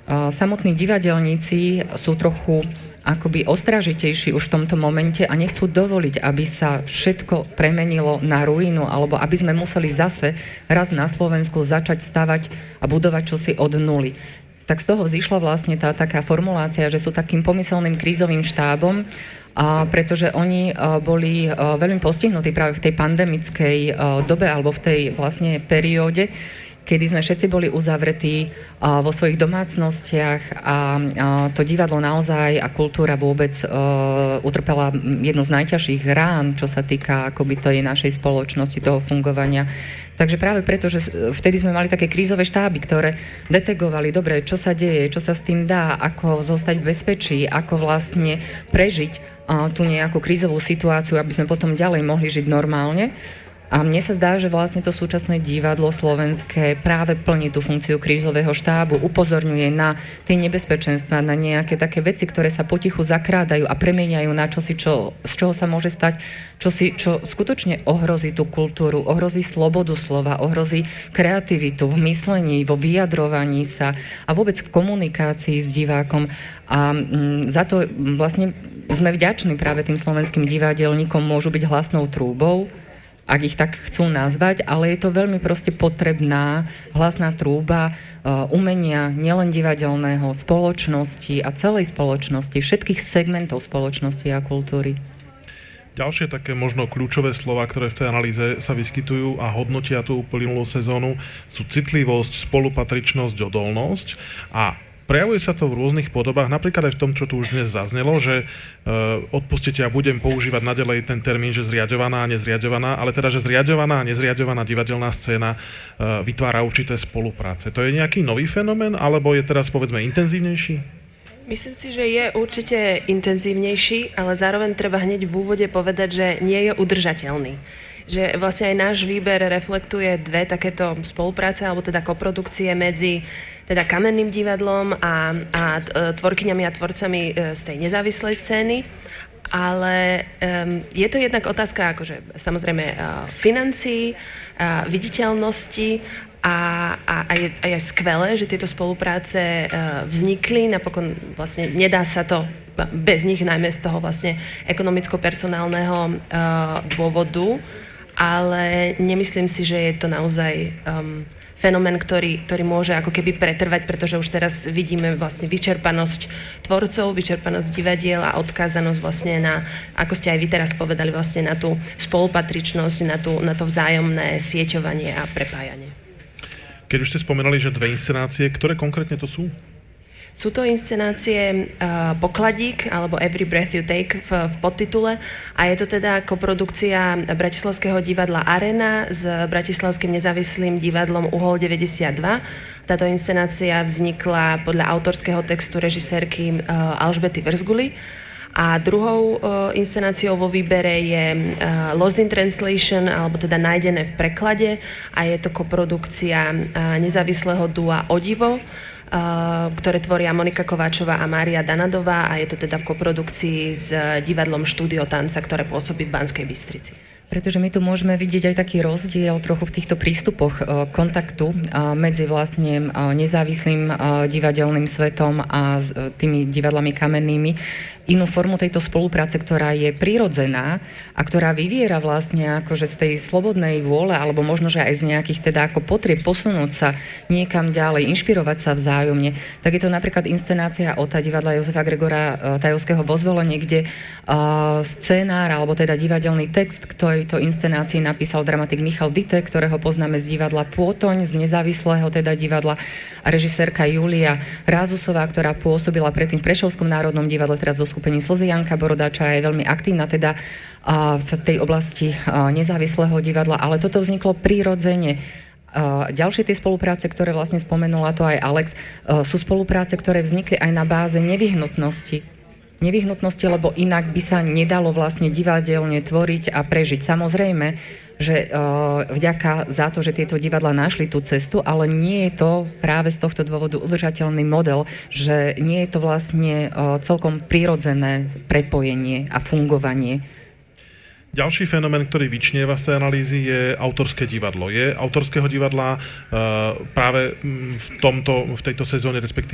samotní divadelníci sú trochu akoby ostražitejší už v tomto momente a nechcú dovoliť, aby sa všetko premenilo na ruínu, alebo aby sme museli zase raz na Slovensku začať stavať a budovať čosi od nuly. Tak z toho vzýšla vlastne tá taká formulácia, že sú takým pomyselným krízovým štábom, pretože oni boli veľmi postihnutí práve v tej pandemickej dobe alebo v tej vlastne perióde, kedy sme všetci boli uzavretí vo svojich domácnostiach a to divadlo naozaj a kultúra vôbec utrpela jednu z najťažších rán, čo sa týka akoby tej našej spoločnosti, toho fungovania. Takže práve preto, že vtedy sme mali také krízové štáby, ktoré detegovali, dobre, čo sa deje, čo sa s tým dá, ako zostať v bezpečí, ako vlastne prežiť tú nejakú krízovú situáciu, aby sme potom ďalej mohli žiť normálne. A mne sa zdá, že vlastne to súčasné divadlo slovenské práve plní tú funkciu krízového štábu, upozorňuje na tie nebezpečenstva, na nejaké také veci, ktoré sa potichu zakrádajú a premieňajú na čosi, z čoho sa môže stať, čo skutočne ohrozí tú kultúru, ohrozí slobodu slova, ohrozí kreativitu v myslení, vo vyjadrovaní sa a vôbec v komunikácii s divákom. A za to vlastne sme vďační práve tým slovenským divadelníkom, môžu byť hlasnou trúbou, ak ich tak chcú nazvať, ale je to veľmi proste potrebná hlasná trúba umenia nielen divadelného, spoločnosti a celej spoločnosti, všetkých segmentov spoločnosti a kultúry. Ďalšie také možno kľúčové slova, ktoré v tej analýze sa vyskytujú a hodnotia tú uplynulú sezónu, sú citlivosť, spolupatričnosť, odolnosť a prejavuje sa to v rôznych podobách, napríklad aj v tom, čo tu už dnes zaznelo, že odpustite, ja budem používať naďalej ten termín, že zriaďovaná a nezriaďovaná, ale teda, že zriaďovaná a nezriaďovaná divadelná scéna vytvára určité spolupráce. To je nejaký nový fenomén, alebo je teraz, povedzme, intenzívnejší? Myslím si, že je určite intenzívnejší, ale zároveň treba hneď v úvode povedať, že nie je udržateľný. Že vlastne aj náš výber reflektuje dve takéto spolupráce, alebo teda koprodukcie medzi teda Kamenným divadlom a tvorkyňami a tvorcami z tej nezávislej scény. Ale je to jednak otázka akože samozrejme financií, viditeľnosti a je skvelé, že tieto spolupráce vznikli. Napokon vlastne nedá sa to bez nich, najmä z toho vlastne ekonomicko-personálneho dôvodu, ale nemyslím si, že je to naozaj fenomén, ktorý môže ako keby pretrvať, pretože už teraz vidíme vlastne vyčerpanosť tvorcov, vyčerpanosť divadiel a odkázanosť vlastne na, ako ste aj vy teraz povedali, vlastne na tú spolupatričnosť, na to vzájomné sieťovanie a prepájanie. Keď už ste spomenali, že dve inscenácie, ktoré konkrétne to sú? Sú to inscenácie Pokladík alebo Every Breath You Take v podtitule a je to teda koprodukcia Bratislavského divadla Arena s Bratislavským nezávislým divadlom Uhol 92. Táto inscenácia vznikla podľa autorského textu režisérky Alžbety Vrzguly. A druhou inscenáciou vo výbere je Lost in Translation, alebo teda Nájdené v preklade a je to koprodukcia nezávislého dua Odivo, ktoré tvoria Monika Kováčová a Mária Danadová a je to teda v koprodukcii s divadlom Štúdio tanca, ktoré pôsobí v Banskej Bystrici. Pretože my tu môžeme vidieť aj taký rozdiel trochu v týchto prístupoch kontaktu medzi vlastne nezávislým divadelným svetom a tými divadlami kamennými. Inú formu tejto spolupráce, ktorá je prirodzená a ktorá vyviera vlastne akože z tej slobodnej vôle alebo možno, že aj z nejakých teda ako potrieb posunúť sa niekam ďalej, inšpirovať sa vzájomne. Tak je to napríklad inscenácia Ota divadla Jozefa Gregora Tajovského vo Zvolenie, kde scénár alebo teda divadelný text, ktorejto inscenácii napísal dramatik Michal Dite, ktorého poznáme z divadla Pôtoň, z nezávislého teda divadla a režisérka Julia Rázusová, ktorá pôsobila predtým v Prešovskom národnom divadle, teda v skupení Slzy Janka Borodáča, je veľmi aktívna teda v tej oblasti nezávislého divadla, ale toto vzniklo prirodzene. Ďalšie tie spolupráce, ktoré vlastne spomenula to aj Alex, sú spolupráce, ktoré vznikli aj na báze nevyhnutnosti, lebo inak by sa nedalo vlastne divadelne tvoriť a prežiť. Samozrejme, že vďaka za to, že tieto divadlá našli tú cestu, ale nie je to práve z tohto dôvodu udržateľný model, že nie je to vlastne celkom prirodzené prepojenie a fungovanie. Ďalší fenomén, ktorý vyčnieva z tej analýzy, je autorské divadlo. Je autorského divadla práve v tejto sezóne, respektíve